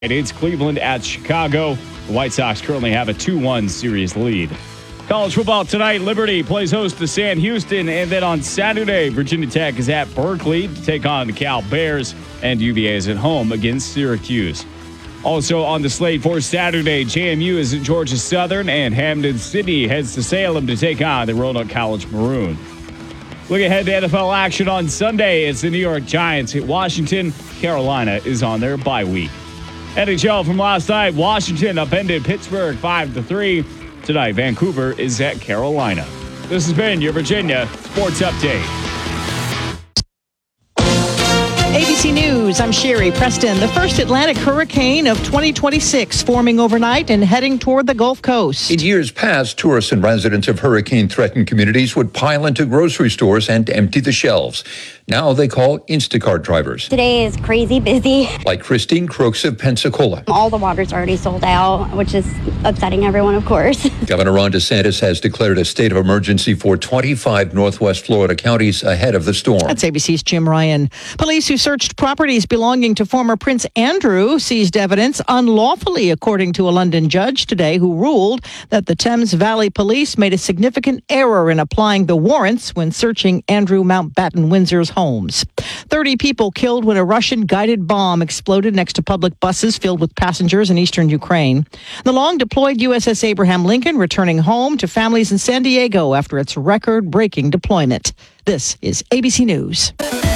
It's Cleveland at Chicago. The White Sox currently have a 2-1 series lead. College football tonight, Liberty plays host to Sam Houston, and then on Saturday, Virginia Tech is at Berkeley to take on the Cal Bears, and UVA is at home against Syracuse. Also on the slate for Saturday, JMU is at Georgia Southern, and Hampden City heads to Salem to take on the Roanoke College Maroon. Look ahead to NFL action on Sunday. It's the New York Giants at Washington. Carolina is on their bye week. NHL from last night, Washington upended Pittsburgh 5-3. Tonight, Vancouver is at Carolina. This has been your Virginia Sports Update. ABC News, I'm Sherry Preston. The first Atlantic hurricane of 2026 forming overnight and heading toward the Gulf Coast. In years past, tourists and residents of hurricane-threatened communities would pile into grocery stores and empty the shelves. Now they call Instacart drivers. Today is crazy busy. Like Christine Crooks of Pensacola. All the water's already sold out, which is upsetting everyone, of course. Governor Ron DeSantis has declared a state of emergency for 25 Northwest Florida counties ahead of the storm. That's ABC's Jim Ryan. Police who searched properties belonging to former Prince Andrew seized evidence unlawfully, according to a London judge today who ruled that the Thames Valley Police made a significant error in applying the warrants when searching Andrew Mountbatten Windsor's homes. 30 people killed when a Russian guided bomb exploded next to public buses filled with passengers in eastern Ukraine. The long-deployed USS Abraham Lincoln returning home to families in San Diego after its record-breaking deployment. This is ABC News.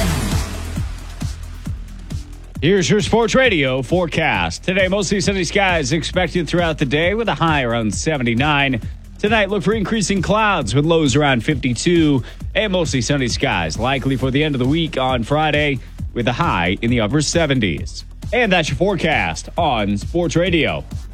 Here's your Sports Radio forecast. Today, mostly sunny skies expected throughout the day with a high around 79. Tonight, look for increasing clouds with lows around 52 and mostly sunny skies, likely for the end of the week on Friday with a high in the upper 70s. And that's your forecast on Sports Radio.